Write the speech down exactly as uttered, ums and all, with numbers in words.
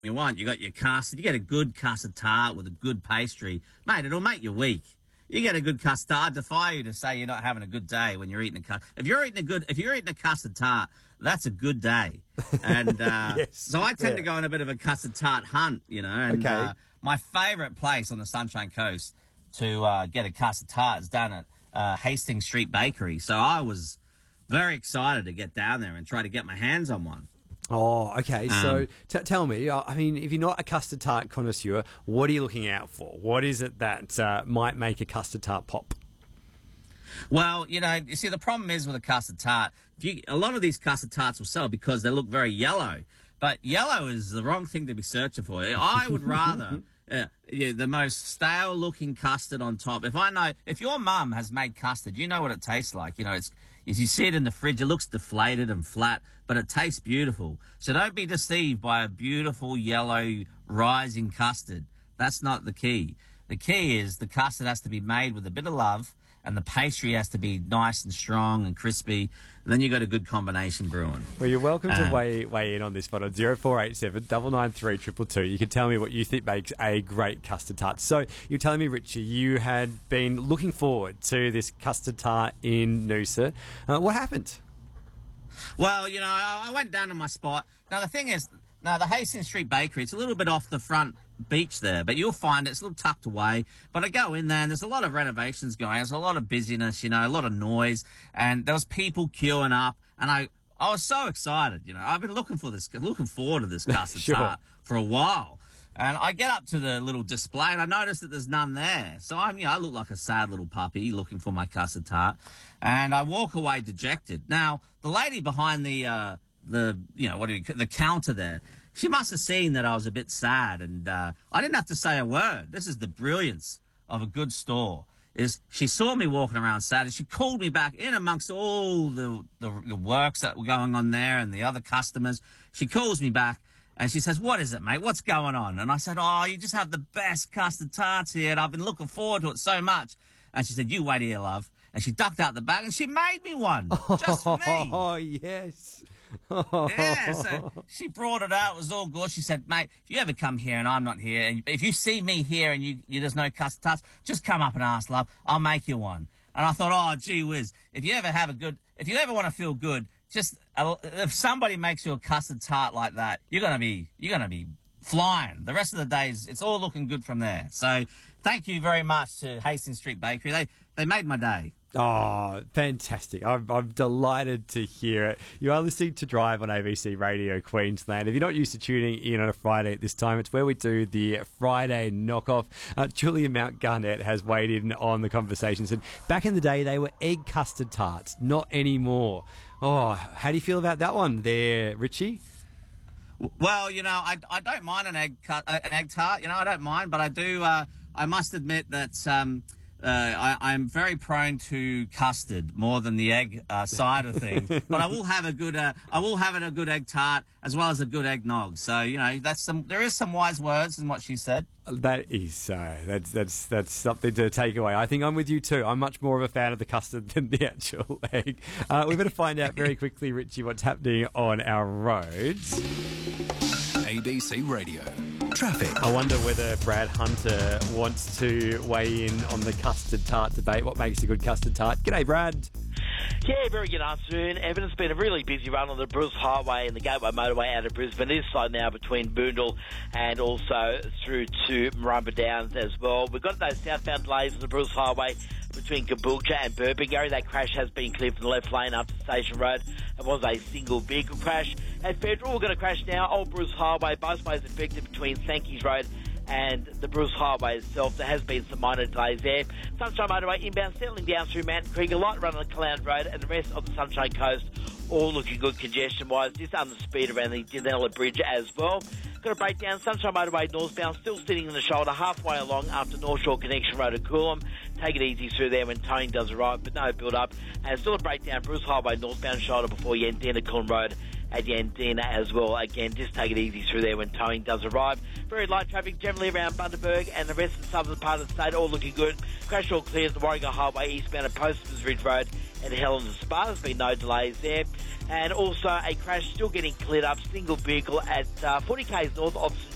you want. You got your custard. You get a good custard tart with a good pastry. Mate, it'll make your week. You get a good custard. I defy you to say you're not having a good day when you're eating a custard. If you're eating a good, if you're eating a custard tart, that's a good day. And uh, yes. so I tend yeah. to go on a bit of a custard tart hunt, you know. And Okay. uh, my favourite place on the Sunshine Coast to uh, get a custard tart is down at uh, Hastings Street Bakery. So I was very excited to get down there and try to get my hands on one. Oh, okay. So Um, t- tell me, uh, I mean, if you're not a custard tart connoisseur, what are you looking out for? What is it that uh, might make a custard tart pop? Well, you know, you see, the problem is with a custard tart, if you, a lot of these custard tarts will sell because they look very yellow. But yellow is the wrong thing to be searching for. I would rather uh, yeah, the most stale-looking custard on top. If I know, if your mum has made custard, you know what it tastes like. You know, it's if you see it in the fridge, it looks deflated and flat, but it tastes beautiful. So don't be deceived by a beautiful yellow rising custard. That's not the key. The key is the custard has to be made with a bit of love, and the pastry has to be nice and strong and crispy. And then you got a good combination brewing. Well, you're welcome to Um, weigh weigh in on this one on zero four eight seven, nine nine three, two two two. You can tell me what you think makes a great custard tart. So you're telling me, Richie, you had been looking forward to this custard tart in Noosa. Uh, what happened? Well, you know, I, I went down to my spot. Now, the thing is, now the Hastings Street Bakery, it's a little bit off the front beach there, but you'll find it's a little tucked away. But I go in there and there's a lot of renovations going. There's a lot of busyness, you know, a lot of noise, and there was people queuing up, and I, I was so excited, you know. I've been looking for this, looking forward to this custard Sure. tart for a while. And I get up to the little display and I notice that there's none there. So I'm, you know, I look like a sad little puppy looking for my custard tart, and I walk away dejected. Now, the lady behind the, uh, the, you know, what do you, the counter there, she must have seen that I was a bit sad, and uh, I didn't have to say a word. This is the brilliance of a good store. Is she saw me walking around sad, and she called me back in amongst all the, the, the works that were going on there and the other customers. She calls me back, and she says, "What is it, mate? What's going on?" And I said, "Oh, you just have the best custard tarts here, and I've been looking forward to it so much." And she said, "You wait here, love." And she ducked out the bag, and she made me one, just for me. Oh, yes. Yeah, so she brought it out. It was all good. She said, "Mate, if you ever come here and I'm not here, and if you see me here and you, you there's no custard tarts, just come up and ask, love. I'll make you one." And I thought, oh, gee whiz, if you ever have a good, if you ever want to feel good, just uh, if somebody makes you a custard tart like that, you're gonna be, you're gonna be flying. The rest of the days, it's all looking good from there. So, thank you very much to Hastings Street Bakery. They they made my day. Oh, fantastic. I'm, I'm delighted to hear it. You are listening to Drive on A B C Radio Queensland. If you're not used to tuning in on a Friday at this time, it's where we do the Friday knockoff. Uh, Julia Mount Garnett has weighed in on the conversation. Said back in the day, they were egg custard tarts, not anymore. Oh, how do you feel about that one there, Richie? Well, you know, I, I don't mind an egg cut, uh, an egg tart. You know, I don't mind, but I do. Uh, I must admit that um, uh, I, I'm very prone to custard more than the egg uh, side of things. But I will have a good. Uh, I will have a good egg tart as well as a good eggnog. So you know, that's some. There is some wise words in what she said. That is so. Uh, that's that's that's something to take away. I think I'm with you too. I'm much more of a fan of the custard than the actual egg. Uh, we better find out very quickly, Richie, what's happening on our roads. A B C Radio. Traffic. I wonder whether Brad Hunter wants to weigh in on the custard tart debate. What makes a good custard tart? G'day, Brad. Yeah, very good afternoon, Evan. It's been a really busy run on the Bruce Highway and the Gateway Motorway out of Brisbane. This side now between Boondall and also through to Marumba Downs as well. We've got those southbound delays on the Bruce Highway between Caboolture and Burpengary. That crash has been cleared from the left lane up to Station Road. It was a single vehicle crash. At Federal, we're going to crash now. Old Bruce Highway, both ways affected between Sankey's Road and the Bruce Highway itself. There has been some minor delays there. Sunshine Motorway inbound settling down through Mountain Creek, a light run on the Cloud Road, and the rest of the Sunshine Coast all looking good congestion-wise. Just under speed around the Danella Bridge as well. Got a breakdown. Sunshine Motorway northbound still sitting in the shoulder halfway along after North Shore Connection Road at Coolum. Take it easy through there when towing does arrive, but no build-up. And still a breakdown. Bruce Highway northbound shoulder before Yandina Coolum Road at Yandina as well. Again, just take it easy through there when towing does arrive. Very light traffic generally around Bundaberg and the rest of the southern part of the state, all looking good. Crash all clear at the Warringah Highway eastbound at Postman's Ridge Road and Helens Spa. There's been no delays there. And also a crash still getting cleared up, single vehicle at uh, forty kays north of St